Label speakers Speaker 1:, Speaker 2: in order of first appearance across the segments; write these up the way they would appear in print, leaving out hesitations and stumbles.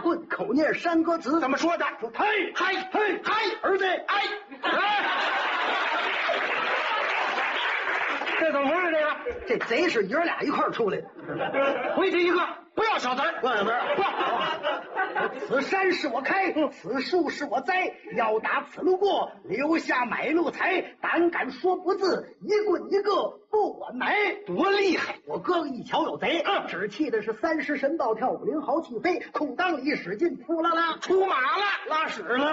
Speaker 1: 困，口念山歌词。
Speaker 2: 怎么说的？
Speaker 1: 说嘿，儿子，
Speaker 2: 这怎么回事？
Speaker 1: 这贼是爷儿俩一块儿出来的。
Speaker 2: 回去一个，不要小字儿，
Speaker 1: 不要小字儿。此山是我开，此树是我栽，要打此路过，留下买路财。胆敢说不字，一棍一个不管埋。
Speaker 2: 多厉害！
Speaker 1: 我哥哥一瞧有贼，只气的是30神暴跳50毫起飞，空当里使劲扑啦啦
Speaker 2: 出马了，
Speaker 1: 拉屎了。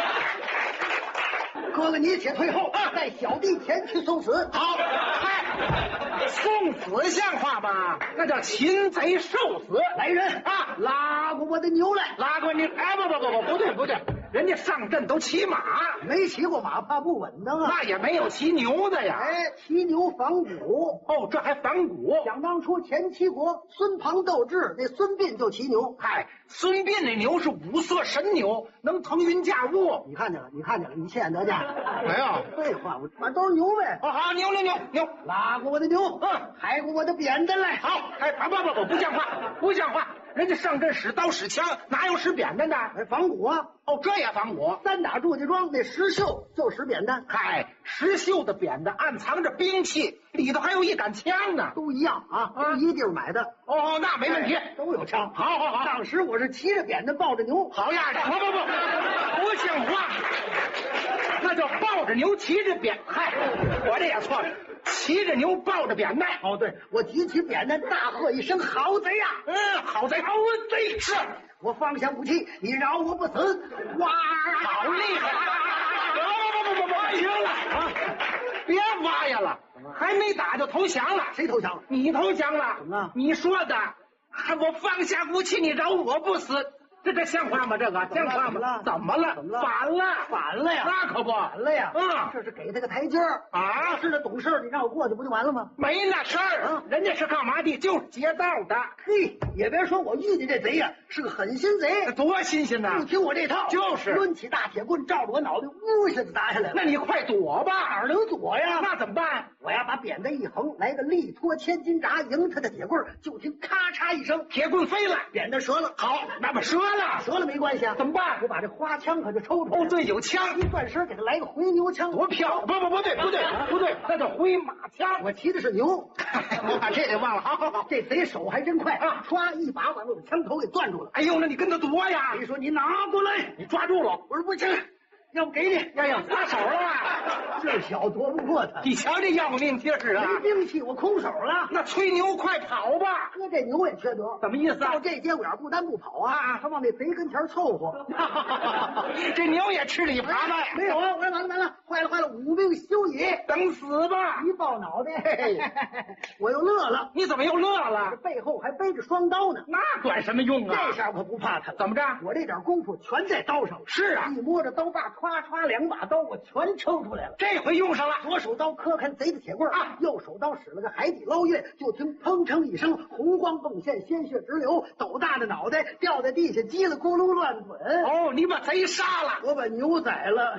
Speaker 1: 哥哥你且退后，带小弟前去送死。
Speaker 2: 好，送死像话吗？那叫擒贼受死。
Speaker 1: 来人啊，拉过我的牛来！
Speaker 2: 拉过你！哎，不对，人家上阵都骑马，
Speaker 1: 没骑过马怕不稳当啊。
Speaker 2: 那也没有骑牛的呀。
Speaker 1: 哎，骑牛仿古。
Speaker 2: 哦，这还仿古。
Speaker 1: 想当初前七国孙庞斗智，那孙膑就骑牛。
Speaker 2: 嗨，孙膑那牛是五色神牛，能腾云驾雾。
Speaker 1: 你看见了，你现得见？
Speaker 2: 没有。
Speaker 1: 废话，我都是牛呗。
Speaker 2: 哦，好，牛，
Speaker 1: 拉过我的牛，抬过我的扁担来。
Speaker 2: 好，哎，不像话！人家上阵使刀使枪，哪有使扁担的？
Speaker 1: 仿古啊！
Speaker 2: 哦，这也仿古。
Speaker 1: 3打祝家庄那石秀就使扁担。
Speaker 2: 嗨，石秀的扁担暗藏着兵器，里头还有一杆枪呢。
Speaker 1: 都一样啊，都一地儿买的。
Speaker 2: 哦，那没问题，
Speaker 1: 都有枪。
Speaker 2: 好。
Speaker 1: 当时我是骑着扁担抱着牛，
Speaker 2: 好样的！不像话，那叫抱着牛骑着扁。嗨，我这也错了，骑着牛抱着扁担。
Speaker 1: 哦，对，我举起扁担大喝一声：“好贼呀！”
Speaker 2: 好贼，是。
Speaker 1: 我放下武器，你饶我不死！哇，
Speaker 2: 好厉害！不行了啊！别挖呀了，还没打就投降了。
Speaker 1: 谁投降了？
Speaker 2: 你投降了。
Speaker 1: 怎么？
Speaker 2: 你说的，我放下武器，你饶我不死。这像话吗？这个像话吗？怎么了？反了呀！那可不反
Speaker 1: 了呀！这是给他个台阶儿
Speaker 2: 啊！
Speaker 1: 是那懂事，你让我过去不就完了吗？
Speaker 2: 没那事儿，人家是干嘛的？就是劫道的。
Speaker 1: 嘿，也别说我遇见这贼呀，是个狠心贼，
Speaker 2: 多新鲜呐！
Speaker 1: 不听我这套，
Speaker 2: 就是
Speaker 1: 抡起大铁棍，照着我脑袋呜一下子砸下来了。
Speaker 2: 那你快躲吧！
Speaker 1: 哪能躲呀？
Speaker 2: 那怎么办？
Speaker 1: 我要把扁担一横，来个力托千斤闸，迎他的铁棍，就听咔嚓一声，
Speaker 2: 铁棍飞了，
Speaker 1: 扁担折了。
Speaker 2: 好，那么折了
Speaker 1: 没关系啊，
Speaker 2: 怎么办？
Speaker 1: 我把这花枪可就抽出来。
Speaker 2: 哦，对，有枪，
Speaker 1: 一转身给他来个回牛枪，
Speaker 2: 多漂亮！不对，那叫回马枪。
Speaker 1: 我骑的是牛，
Speaker 2: 我把这给忘了。好，
Speaker 1: 这贼手还真快啊！唰一把把我的枪头给攥住了。
Speaker 2: 哎呦，那你跟他夺呀！
Speaker 1: 你说你拿过来，
Speaker 2: 你抓住了。
Speaker 1: 我说不行，要不给你。
Speaker 2: 哎呀，撒手了啊！
Speaker 1: 这小夺不过他。
Speaker 2: 你瞧这要命劲儿啊！
Speaker 1: 没兵器，我空手了。
Speaker 2: 那吹牛快跑吧！
Speaker 1: 哥，这牛也缺德。
Speaker 2: 怎么意思啊？
Speaker 1: 到这节骨眼不单不跑啊，他往那贼跟前凑合。
Speaker 2: 这牛也吃里扒外。
Speaker 1: 没有啊！我说完了，坏了，无命休矣，
Speaker 2: 等死吧！
Speaker 1: 一抱脑袋，我又乐了。
Speaker 2: 你怎么又乐了？
Speaker 1: 这背后还背着双刀呢。
Speaker 2: 那管什么用啊？
Speaker 1: 这下可不怕他了。
Speaker 2: 怎么着？
Speaker 1: 我这点功夫全在刀上了。
Speaker 2: 是啊，
Speaker 1: 一摸着刀把，歘2把刀我全抽出来了。
Speaker 2: 这回用上了。
Speaker 1: 左手刀磕开贼的铁棍啊，右手刀使了个海底捞月，就听砰哧一声，红光迸现，鲜血直流，斗大的脑袋掉在地下，叽里咕噜乱滚。
Speaker 2: 哦，你把贼杀了，
Speaker 1: 我把牛宰了。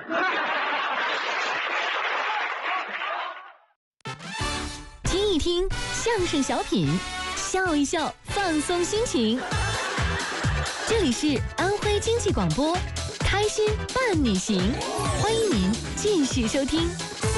Speaker 3: 听一听相声小品，笑一笑，放松心情。这里是安徽经济广播，开心伴你行，欢迎您继续收听。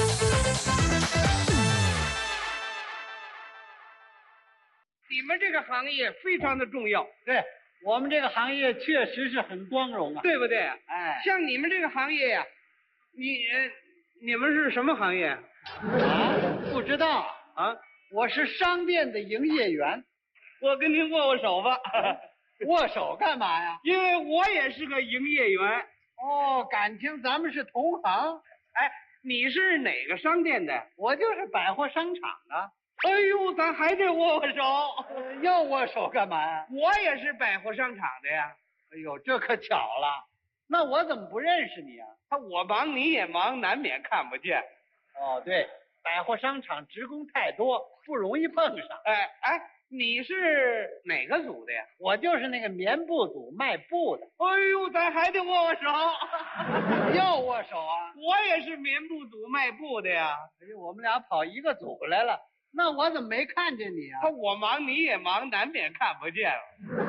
Speaker 4: 你们这个行业非常的重要，
Speaker 5: 对我们这个行业确实是很光荣啊，
Speaker 4: 对不对？
Speaker 5: 哎，
Speaker 4: 像你们这个行业呀，你们是什么行业啊？
Speaker 5: 不知道啊，我是商店的营业员。
Speaker 4: 我跟您握握手吧。
Speaker 5: 握手干嘛呀？
Speaker 4: 因为我也是个营业员。
Speaker 5: 哦，感情咱们是同行。
Speaker 4: 哎，你是哪个商店的？
Speaker 5: 我就是百货商场的。
Speaker 4: 哎呦，咱还得握握手。
Speaker 5: 要握手干嘛呀？
Speaker 4: 我也是百货商场的呀。
Speaker 5: 哎呦，这可巧了。那我怎么不认识你啊？
Speaker 4: 我忙你也忙，难免看不见。
Speaker 5: 哦，对，百货商场职工太多，不容易碰上。
Speaker 4: 哎，你是哪个组的呀？
Speaker 5: 我就是那个棉布组卖布的。
Speaker 4: 哎呦，咱还得握握手。
Speaker 5: 要握手啊？
Speaker 4: 我也是棉布组卖布的呀。
Speaker 5: 哎呦，我们俩跑一个组来了。那我怎么没看见你啊？
Speaker 4: 我忙你也忙，难免看不见了。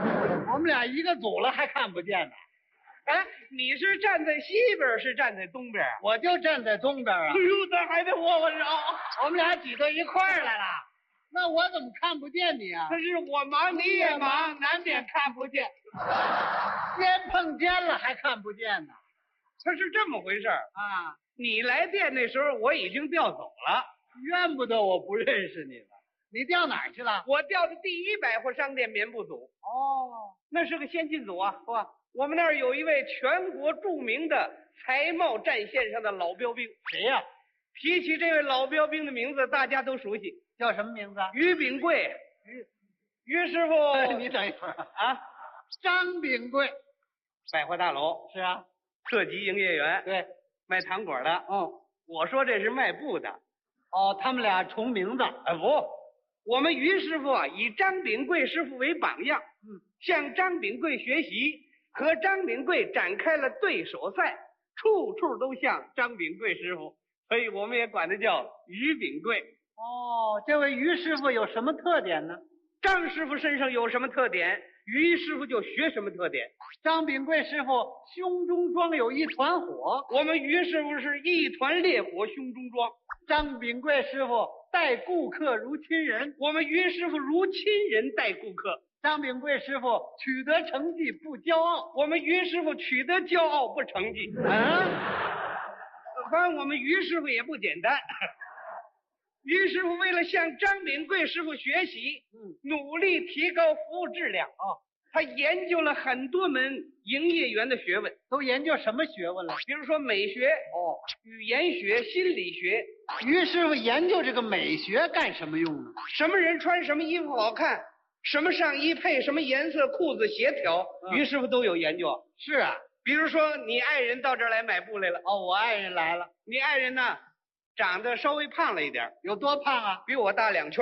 Speaker 5: 我们俩一个组了还看不见呢。
Speaker 4: 哎，你是站在西边，是站在东边？
Speaker 5: 我就站在东边啊。
Speaker 4: 哎呦，咱还得握握手。
Speaker 5: 我们俩挤到一块儿来了，那我怎么看不见你啊？
Speaker 4: 可是我忙，你也忙，难免看不见。
Speaker 5: 肩碰肩了还看不见呢。
Speaker 4: 它是这么回事儿
Speaker 5: 啊，
Speaker 4: 你来店那时候我已经调走了，
Speaker 5: 怨不得我不认识你了。你调哪儿去了？
Speaker 4: 我调的第一百货商店棉布组。
Speaker 5: 哦，
Speaker 4: 那是个先进组啊，是吧？我们那儿有一位全国著名的才貌战线上的老标兵。
Speaker 5: 谁呀？
Speaker 4: 提起这位老标兵的名字，大家都熟悉，
Speaker 5: 叫什么名字？
Speaker 4: 于炳贵。于师傅，
Speaker 5: 你等一会儿
Speaker 4: 啊，
Speaker 5: 张炳贵，
Speaker 4: 百货大楼
Speaker 5: 是啊，
Speaker 4: 特级营业员，
Speaker 5: 对，
Speaker 4: 卖糖果的。
Speaker 5: 哦，
Speaker 4: 我说这是卖布的。
Speaker 5: 哦，他们俩重名字。
Speaker 4: 不，我们于师傅啊，以张炳贵师傅为榜样，向张炳贵学习，和张炳贵展开了对手赛，处处都像张炳贵师傅，所以我们也管他叫于炳贵。
Speaker 5: 哦，这位于师傅有什么特点呢？
Speaker 4: 张师傅身上有什么特点，于师傅就学什么特点。
Speaker 5: 张炳贵师傅胸中装有一团火，
Speaker 4: 我们于师傅是一团烈火胸中装。
Speaker 5: 张炳贵师傅待顾客如亲人，
Speaker 4: 我们于师傅如亲人待顾客。
Speaker 5: 张炳贵师傅取得成绩不骄傲，
Speaker 4: 我们于师傅取得骄傲不成绩。反正我们于师傅也不简单。于师傅为了向张炳贵师傅学习，努力提高服务质量他研究了很多门营业员的学问。
Speaker 5: 都研究什么学问了？
Speaker 4: 比如说美学、语言学、心理学。
Speaker 5: 于师傅研究这个美学干什么用呢？
Speaker 4: 什么人穿什么衣服好看，什么上衣配什么颜色裤子协调，于师傅都有研究。
Speaker 5: 是啊，
Speaker 4: 比如说你爱人到这儿来买布来了。
Speaker 5: 我爱人来了。
Speaker 4: 你爱人呢，长得稍微胖了一点。
Speaker 5: 有多胖啊？
Speaker 4: 比我大2圈。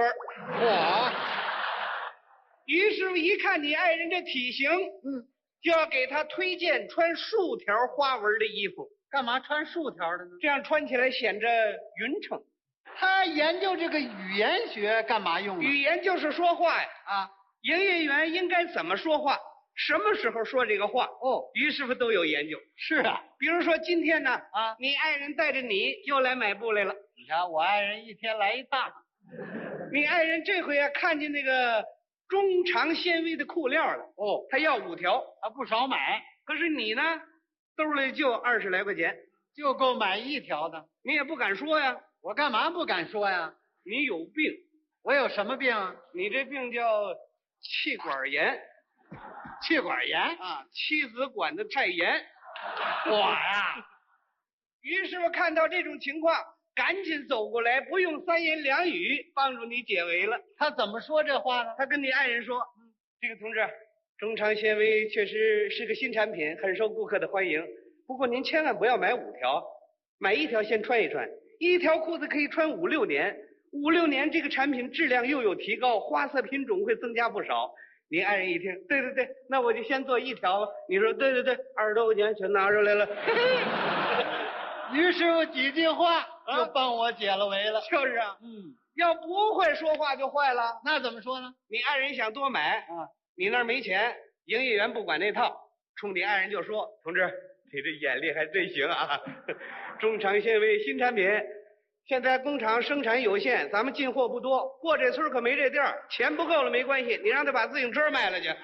Speaker 4: 于师傅一看你爱人这体型，就要给他推荐穿竖条花纹的衣服。
Speaker 5: 干嘛穿竖条的呢？
Speaker 4: 这样穿起来显着匀称。
Speaker 5: 他研究这个语言学干嘛用呢？
Speaker 4: 语言就是说话呀。营业员应该怎么说话，什么时候说这个话，于师傅都有研究。
Speaker 5: 是啊，
Speaker 4: 比如说今天呢，你爱人带着你又来买布来了。
Speaker 5: 你瞧，我爱人一天来一趟。
Speaker 4: 你爱人这回看见那个中长纤维的裤料了。他要5条，
Speaker 5: 他不少买。
Speaker 4: 可是你呢，兜里就20来块钱，
Speaker 5: 就够买1条的。
Speaker 4: 你也不敢说呀。
Speaker 5: 我干嘛不敢说呀？
Speaker 4: 你有病。
Speaker 5: 我有什么病啊？
Speaker 4: 你这病叫气管炎。
Speaker 5: 气管炎
Speaker 4: 妻子管得太严。
Speaker 5: 我呀，
Speaker 4: 于师傅看到这种情况，赶紧走过来，不用3言2语帮助你解围了。
Speaker 5: 他怎么说这话呢？
Speaker 4: 他跟你爱人说，这个同志，中长纤维确实是个新产品，很受顾客的欢迎。不过您千万不要买5条，买1条先穿一穿。1条裤子可以穿5、6年，5、6年这个产品质量又有提高，花色品种会增加不少。您爱人一听，对对对，那我就先做1条吧。你说对对对，20多块钱全拿出来了。
Speaker 5: 于师傅几句话就帮我解了围了。
Speaker 4: 就是啊，要不会说话就坏了。
Speaker 5: 那怎么说呢？
Speaker 4: 你爱人想多买你那儿没钱，营业员不管那套，冲你爱人就说，同志，你这眼力还真行啊！中长纤维新产品，现在工厂生产有限，咱们进货不多，过这村可没这地儿，钱不够了没关系，你让他把自行车卖了去。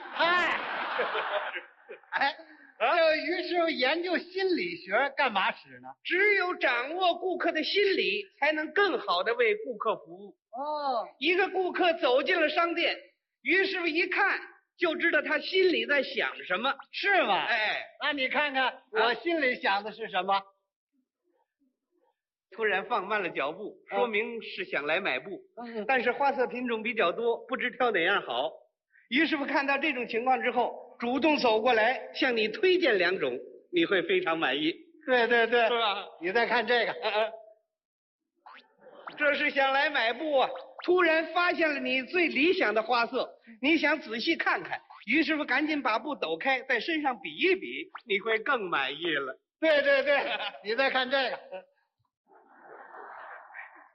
Speaker 5: 这于师傅研究心理学干嘛使呢？
Speaker 4: 只有掌握顾客的心理，才能更好的为顾客服务。一个顾客走进了商店，于师傅一看就知道他心里在想什么。
Speaker 5: 是吗？那你看看我心里想的是什么？
Speaker 4: 突然放慢了脚步，说明是想来买布。但是花色品种比较多，不知挑哪样好。于师傅看到这种情况之后，主动走过来向你推荐2种，你会非常满意。
Speaker 5: 对对对，
Speaker 4: 是吧？
Speaker 5: 你再看这个，
Speaker 4: 这是想来买布啊，突然发现了你最理想的花色，你想仔细看看，于师傅赶紧把布抖开，在身上比一比，你会更满意了。
Speaker 5: 对对对，你再看这个，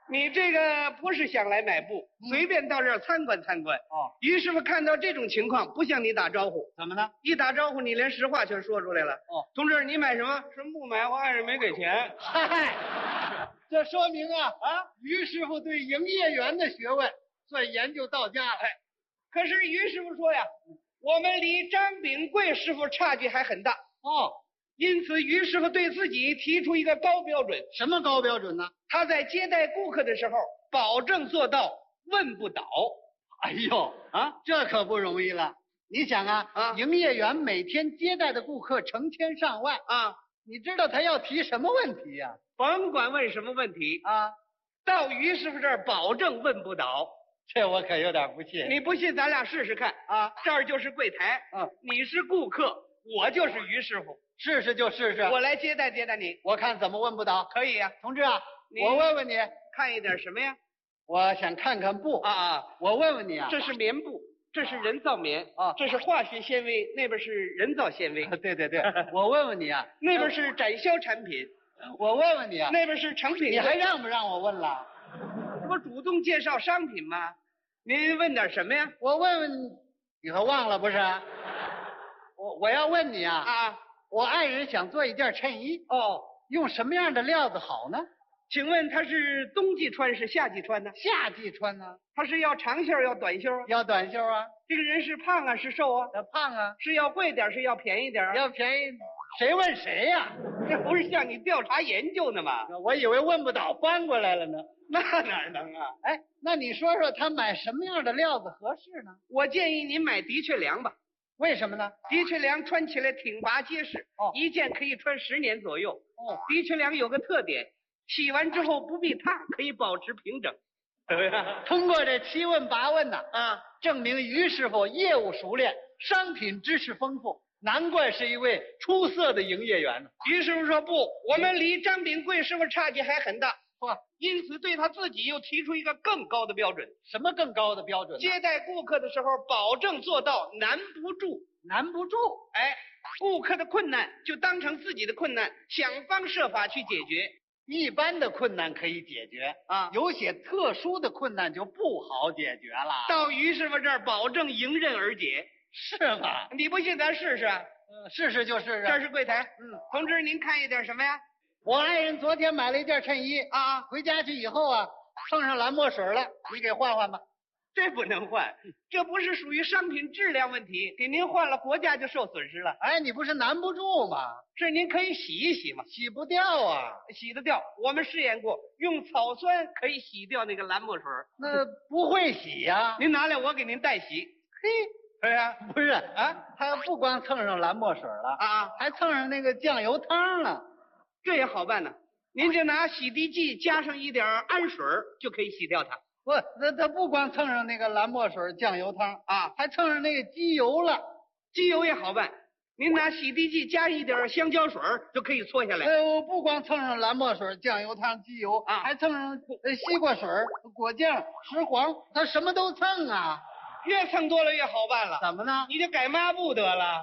Speaker 4: 你这个不是想来买布，随便到这儿参观参观。
Speaker 5: 哦，
Speaker 4: 于师傅看到这种情况，不向你打招呼，
Speaker 5: 怎么呢？
Speaker 4: 一打招呼，你连实话全说出来了。
Speaker 5: 哦，
Speaker 4: 同志，你买什么？什么不买？我爱人没给钱。
Speaker 5: 嗨，这说明于师傅对营业员的学问算研究到家了。
Speaker 4: 可是于师傅说呀，我们离张炳贵师傅差距还很大。
Speaker 5: 哦，
Speaker 4: 因此，于师傅对自己提出一个高标准。
Speaker 5: 什么高标准呢？
Speaker 4: 他在接待顾客的时候，保证做到问不倒。
Speaker 5: 哎呦这可不容易了。你想营业员每天接待的顾客成千上万你知道他要提什么问题呀？
Speaker 4: 甭管问什么问题到于师傅这儿保证问不倒。
Speaker 5: 这我可有点不信。
Speaker 4: 你不信，咱俩试试看这儿就是柜台你是顾客，我就是于师傅。
Speaker 5: 试试就试试，
Speaker 4: 我来接待接待你，
Speaker 5: 我看怎么问不倒。
Speaker 4: 可以呀。
Speaker 5: 同志我问问你，
Speaker 4: 看一点什么呀？
Speaker 5: 我想看看布我问问你
Speaker 4: 这是棉布，这是人造棉这是化学纤维，那边是人造纤维。
Speaker 5: 对对对，我问问你
Speaker 4: 那边是展销产品，
Speaker 5: 我问问你
Speaker 4: 那边是成品。
Speaker 5: 你还让不让我问了？
Speaker 4: 我主动介绍商品吗？您问点什么呀？
Speaker 5: 我问问你可忘了不是？我要问你我爱人想做一件衬衣用什么样的料子好呢？
Speaker 4: 请问他是冬季穿是夏季穿呢？
Speaker 5: 夏季穿呢。
Speaker 4: 他是要长袖要短袖？
Speaker 5: 要短袖
Speaker 4: 这个人是胖是瘦
Speaker 5: 胖
Speaker 4: 是要贵点是要便宜点
Speaker 5: 要便宜。谁问谁呀？
Speaker 4: 这不是向你调查研究呢吗？
Speaker 5: 我以为问不倒翻过来了呢。
Speaker 4: 那哪能
Speaker 5: 那你说说他买什么样的料子合适呢？
Speaker 4: 我建议您买的确良吧。
Speaker 5: 为什么呢？
Speaker 4: 的确良穿起来挺拔结实一件可以穿10年左右的确良有个特点，洗完之后不必烫，可以保持平整。
Speaker 5: 通过这7问8问证明于师傅业务熟练，商品知识丰富，难怪是一位出色的营业员呢。
Speaker 4: 于师傅说不，我们离张炳贵师傅差距还很大因此对他自己又提出一个更高的标准。
Speaker 5: 什么更高的标准呢？
Speaker 4: 接待顾客的时候保证做到难不住。
Speaker 5: 难不住
Speaker 4: 顾客的困难就当成自己的困难，想方设法去解决。
Speaker 5: 一般的困难可以解决有些特殊的困难就不好解决了。
Speaker 4: 到于师傅这儿保证迎刃而解。
Speaker 5: 是吗？
Speaker 4: 你不信咱试试
Speaker 5: 试试就试试。
Speaker 4: 这是柜台同志您看一点什么呀？
Speaker 5: 我爱人昨天买了一件衬衣回家去以后碰上蓝墨水了，你给换换吧。
Speaker 4: 这不能换，这不是属于商品质量问题，给您换了国家就受损失了。
Speaker 5: 你不是难不住吗？
Speaker 4: 是您可以洗一洗嘛。
Speaker 5: 洗不掉
Speaker 4: 洗得掉，我们试验过，用草酸可以洗掉那个蓝墨水。
Speaker 5: 那不会洗呀
Speaker 4: 您拿来我给您代洗。对呀，
Speaker 5: 不是他不光蹭上蓝墨水了还蹭上那个酱油汤了。
Speaker 4: 这也好办呢，您就拿洗涤剂加上一点氨水就可以洗掉它。
Speaker 5: 不，那他不光蹭上那个蓝墨水酱油汤还蹭上那个机油了。
Speaker 4: 机油也好办，您拿洗涤剂加一点香蕉水就可以搓下来。
Speaker 5: 我不光蹭上蓝墨水酱油汤机油还蹭上西瓜水果酱石黄，他什么都蹭
Speaker 4: 越蹭多了越好办了。
Speaker 5: 怎么呢？
Speaker 4: 你就改抹布得了。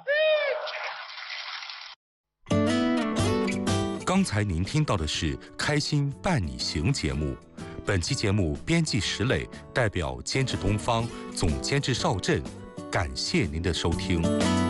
Speaker 6: 刚才您听到的是《开心伴你行》节目，本期节目编辑石磊，代表监制东方，总监制邵震，感谢您的收听。